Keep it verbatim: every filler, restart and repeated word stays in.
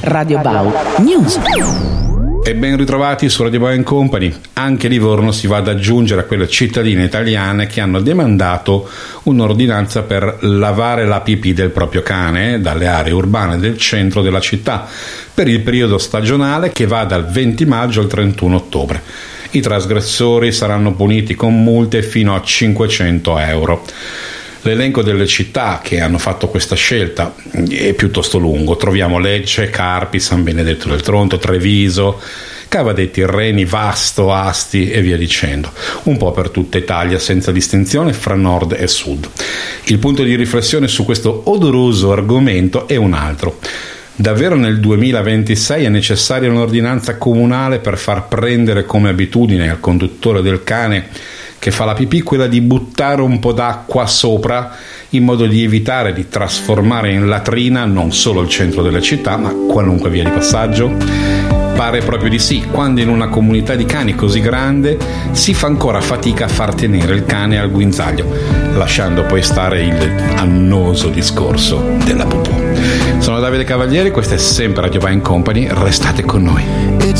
Radio Bau News. E ben ritrovati su Radio Bau Company. Anche Livorno si va ad aggiungere a quelle cittadine italiane che hanno demandato un'ordinanza per lavare la pipì del proprio cane dalle aree urbane del centro della città per il periodo stagionale che va dal venti maggio al trentuno ottobre. I trasgressori saranno puniti con multe fino a cinquecento euro. L'elenco delle città che hanno fatto questa scelta è piuttosto lungo. Troviamo Lecce, Carpi, San Benedetto del Tronto, Treviso, Cavadetti, Reni, Vasto, Asti e via dicendo. Un po' per tutta Italia, senza distinzione fra nord e sud. Il punto di riflessione su questo odoroso argomento è un altro. Davvero nel duemilaventisei è necessaria un'ordinanza comunale per far prendere come abitudine al conduttore del cane che fa la pipì quella di buttare un po' d'acqua sopra in modo di evitare di trasformare in latrina non solo il centro della città ma qualunque via di passaggio? Pare proprio di sì, quando in una comunità di cani così grande si fa ancora fatica a far tenere il cane al guinzaglio, lasciando poi stare il annoso discorso della pupù. Sono Davide Cavalieri, questa è sempre Radio Bau Company, restate con noi.